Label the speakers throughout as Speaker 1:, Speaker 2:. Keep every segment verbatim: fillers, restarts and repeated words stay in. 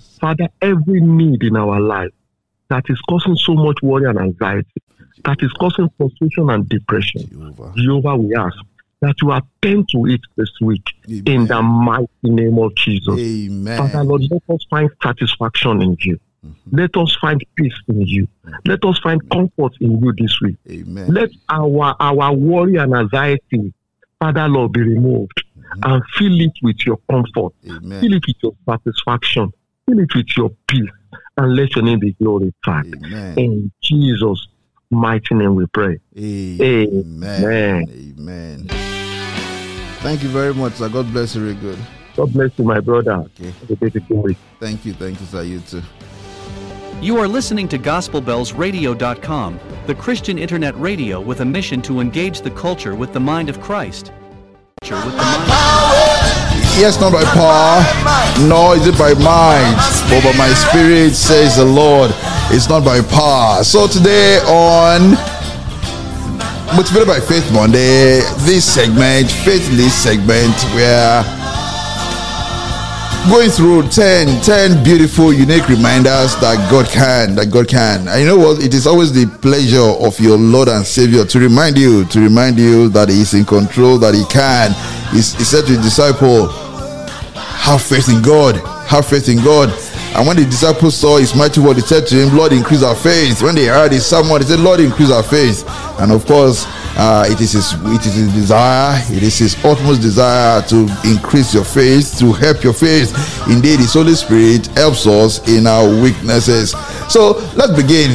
Speaker 1: Yes.
Speaker 2: Father, every need in our life that is causing so much worry and anxiety, that is causing frustration and depression,
Speaker 1: Jehovah.
Speaker 2: Jehovah, we ask that you attend to it this week.
Speaker 1: Amen.
Speaker 2: In the mighty name of Jesus.
Speaker 1: Amen.
Speaker 2: Father, Lord, let us find satisfaction in you. Mm-hmm. Let us find peace in you. Mm-hmm. Let us find comfort in you this week.
Speaker 1: Amen.
Speaker 2: Let our, our worry and anxiety, Father, Lord, be removed. Mm-hmm. And fill it with your comfort. Amen. Fill it with your satisfaction. Fill it with your peace. And let your name be glorified. Amen. In Jesus' mighty name we pray.
Speaker 1: Amen. Amen. Amen. Thank you very much, sir. God bless you very good.
Speaker 2: God bless you, my brother.
Speaker 1: Okay. Thank you. Thank you, sir. You too.
Speaker 3: You are listening to Gospel Bells Radio dot com, the Christian internet radio with a mission to engage the culture with the mind of Christ. With the mind
Speaker 1: yes, not by power, nor is it by might, but by my spirit, says the Lord. It's not by power. So today on Motivated by Faith Monday, this segment, Faith in this segment, we're going through ten, ten beautiful, unique reminders that God can, that God can. And you know what? It is always the pleasure of your Lord and Savior to remind you, to remind you that He is in control, that He can. He, he said to His disciple, have faith in God, have faith in God. And when the disciples saw His mighty word, He said to Him, Lord, increase our faith. When they heard His sermon, He said, Lord, increase our faith. And of course, uh, it is his, it is His desire, it is His utmost desire to increase your faith, to help your faith. Indeed, His Holy Spirit helps us in our weaknesses. So let's begin.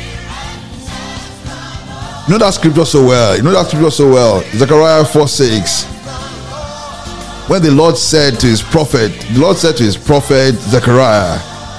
Speaker 1: You know that scripture so well. You know that scripture so well. Zechariah four six. When the Lord said to His prophet, the Lord said to His prophet Zechariah,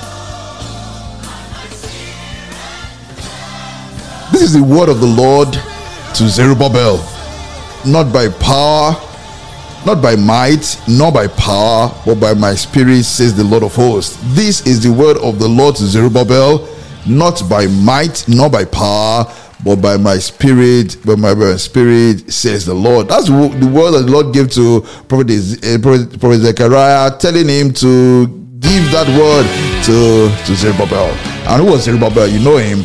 Speaker 1: this is the word of the Lord to Zerubbabel, not by power, not by might, nor by power, but by my spirit, says the Lord of hosts. This is the word of the Lord to Zerubbabel, not by might, nor by power, but by my spirit, by my, by my spirit, says the Lord. That's the word that the Lord gave to Prophet, uh, Prophet, Prophet Zechariah, telling him to give that word to, to Zerubbabel. And who was Zerubbabel? You know him.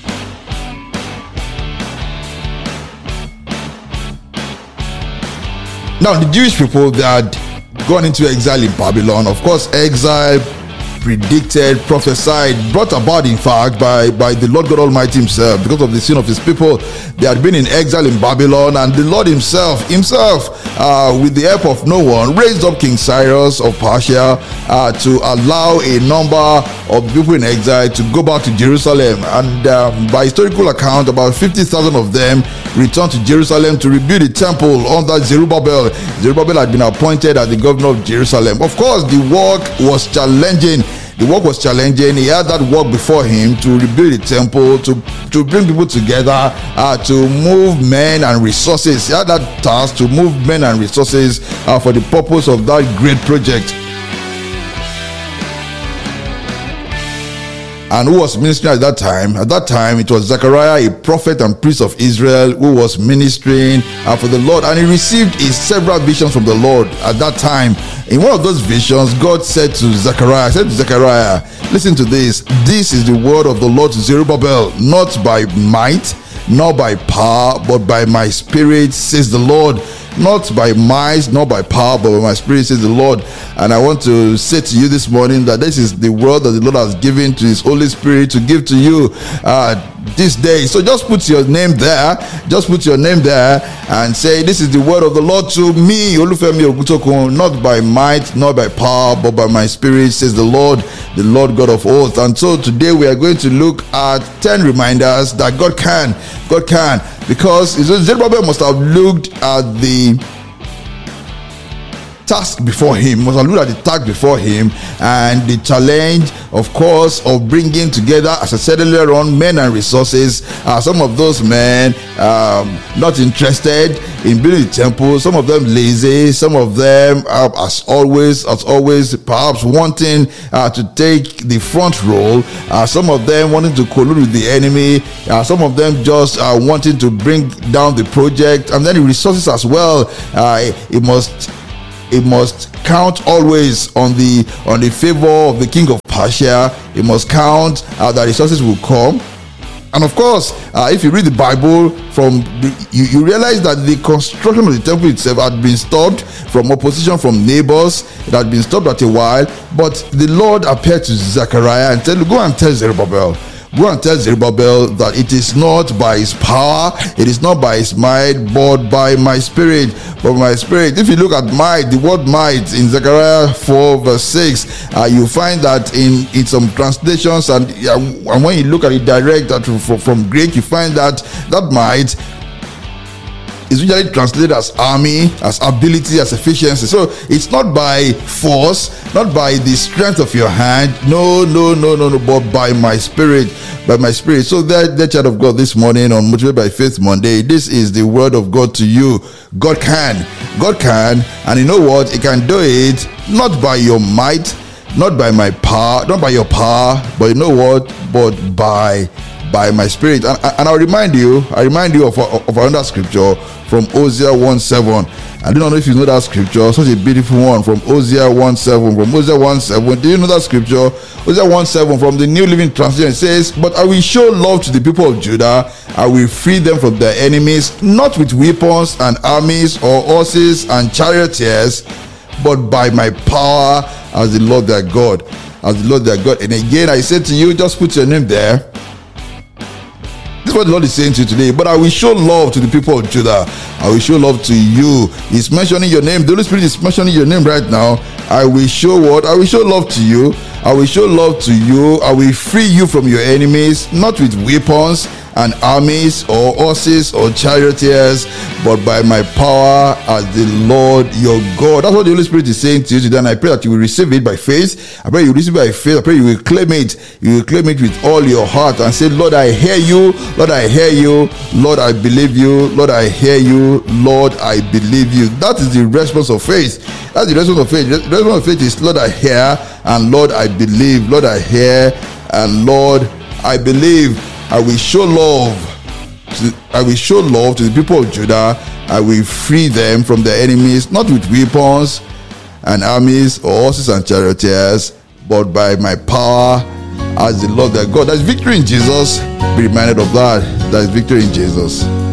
Speaker 1: Now, the Jewish people, they had gone into exile in Babylon. Of course, exile predicted, prophesied, brought about in fact by, by the Lord God Almighty Himself because of the sin of His people. They had been in exile in Babylon, and the Lord Himself, Himself, uh, with the help of no one, raised up King Cyrus of Persia uh, to allow a number of people in exile to go back to Jerusalem. And um, by historical account, about fifty thousand of them returned to Jerusalem to rebuild the temple under Zerubbabel. Zerubbabel had been appointed as the governor of Jerusalem. Of course, the work was challenging. The work was challenging. He had that work before him to rebuild the temple, to, to bring people together, uh, to move men and resources. He had that task to move men and resources uh, for the purpose of that great project. And who was ministering at that time? At that time, it was Zechariah, a prophet and priest of Israel, who was ministering uh, for the Lord. And he received his several visions from the Lord at that time. In one of those visions, God said to Zechariah, said to Zechariah, listen to this. This is the word of the Lord to Zerubbabel, not by might, nor by power, but by my spirit, says the Lord. Not by might, not by power, but by my spirit, says the Lord. And I want to say to you this morning that this is the word that the Lord has given to His Holy Spirit to give to you uh, this day. So just put your name there. Just put your name there and say, this is the word of the Lord to me, Olufemi Ogutokun, not by might, not by power, but by my spirit, says the Lord, the Lord God of hosts. And so today we are going to look at ten reminders that God can. God can. Because Zerubbabel must have looked at the task before him, must have looked at the task before him, and the challenge, of course, of bringing together, as I said earlier on, men and resources. Uh, some of those men um, not interested in building the temple, some of them lazy, some of them, uh, as always, as always, perhaps wanting uh, to take the front role, uh, some of them wanting to collude with the enemy, uh, some of them just uh, wanting to bring down the project, and then the resources as well. Uh, it must It must count always on the on the favor of the King of partial. You must count uh, that resources will come. And of course, uh, if you read the Bible, from the, you, you realize that the construction of the temple itself had been stopped from opposition from neighbors. It had been stopped at a while. But the Lord appeared to Zechariah and said, go and tell Zerubbabel. Go and tell Zerubbabel that it is not by his power, it is not by his might, but by my spirit. But my spirit. If you look at might, the word might in Zechariah four verse six, uh, you find that in, in some translations, and, uh, and when you look at it direct uh, from, from Greek, you find that that might is usually translated as army, as ability, as efficiency. So it's not by force, not by the strength of your hand. No, no, no, no, no, but by my spirit, by my spirit. So that, that child of God this morning on Motivated by Faith Monday, this is the word of God to you. God can, God can, and you know what? He can do it not by your might, not by my power, not by your power, but you know what? But by by my spirit. And, and I'll remind you, I remind you of, of another scripture from Hosea one seven. I don't know if you know that scripture, such a beautiful one from Hosea one seven. From Hosea one seven, do you know that scripture? Hosea one seven from the New Living Translation, it says, but I will show love to the people of Judah. I will free them from their enemies, not with weapons and armies or horses and charioteers, but by my power as the Lord their God. As the Lord their God. And again, I said to you, just put your name there. This is what the Lord is saying to you today. But I will show love to the people of Judah. I will show love to you. He's mentioning your name. The Holy Spirit is mentioning your name right now. I will show what? I will show love to you. I will show love to you. I will free you from your enemies, not with weapons and armies or horses or charioteers, but by my power as the Lord your God. That's what the Holy Spirit is saying to you today, and I pray that you will receive it by faith. I pray you will receive it by faith. I pray you will claim it. You will claim it with all your heart and say, Lord, I hear you. Lord, I hear you. Lord, I believe you. Lord, I hear you. Lord, I believe you. That is the response of faith. That's the response of faith. The response of faith is, Lord, I hear, and Lord, I believe. Lord, I hear, and Lord, I believe. I will show love. To, I will show love to the people of Judah. I will free them from their enemies, not with weapons and armies or horses and charioteers, but by my power as the Lord their God. There's victory in Jesus. Be reminded of that. There is victory in Jesus.